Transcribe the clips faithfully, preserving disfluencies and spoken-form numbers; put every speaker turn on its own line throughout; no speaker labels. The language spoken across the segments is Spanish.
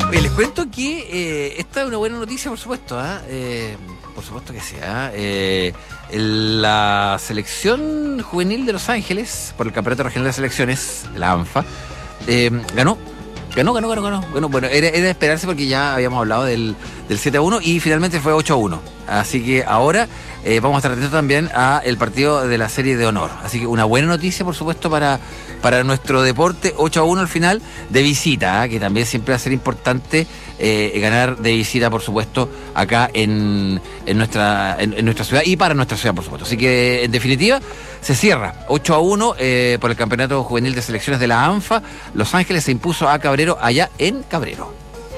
Oye, les cuento que eh, esta es una buena noticia, por supuesto, ¿eh? Eh, por supuesto que sí. ¿eh? Eh, el- la selección juvenil de Los Ángeles, por el Campeonato Regional de Selecciones, la ANFA, eh, ganó. Ganó, ganó, ganó, ganó. Bueno, bueno, era, era de esperarse porque ya habíamos hablado del, del siete a uno y finalmente fue ocho a uno. Así que ahora eh, vamos a estar atentos también a el partido de la serie de honor. Así que una buena noticia, por supuesto, para, para nuestro deporte. ocho a uno al final de visita, ¿eh? Que también siempre va a ser importante eh, ganar de visita, por supuesto, acá en, en, nuestra, en, en nuestra ciudad y para nuestra ciudad, por supuesto. Así que, en definitiva, se cierra ocho a uno eh, por el Campeonato Juvenil de Selecciones de la ANFA. Los Ángeles se impuso a Cabrero allá en Cabrero.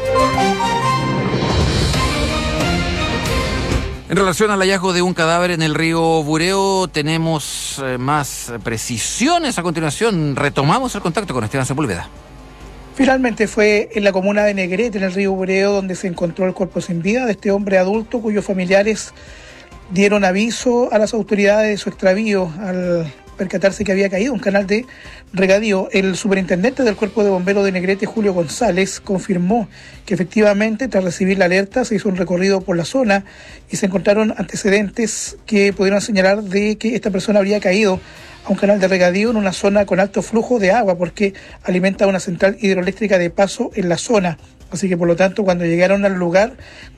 En relación al hallazgo de un cadáver en el río Bureo, tenemos eh, más precisiones a continuación. Retomamos el contacto con Esteban Sepúlveda.
Finalmente fue en la comuna de Negrete, en el río Bureo, donde se encontró el cuerpo sin vida de este hombre adulto cuyos familiares dieron aviso a las autoridades de su extravío al percatarse que había caído un canal de regadío. El superintendente del Cuerpo de Bomberos de Negrete, Julio González, confirmó que efectivamente, tras recibir la alerta, se hizo un recorrido por la zona y se encontraron antecedentes que pudieron señalar de que esta persona habría caído a un canal de regadío en una zona con alto flujo de agua porque alimenta una central hidroeléctrica de paso en la zona. Así que, por lo tanto, cuando llegaron al lugar,